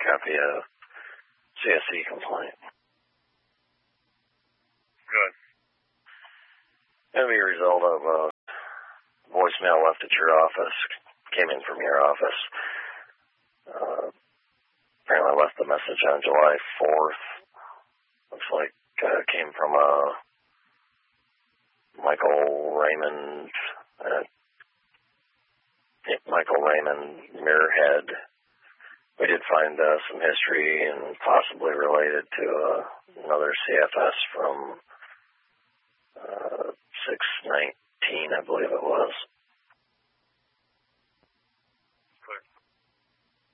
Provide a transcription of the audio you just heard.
copy of CSC complaint. Good. It'll be a result of a voicemail left at your office, came in from your office. Apparently I left the message on July 4th. Looks like it came from Michael Raymond Muirhead. We did find some history and possibly related to another CFS from 6/19, I believe it was.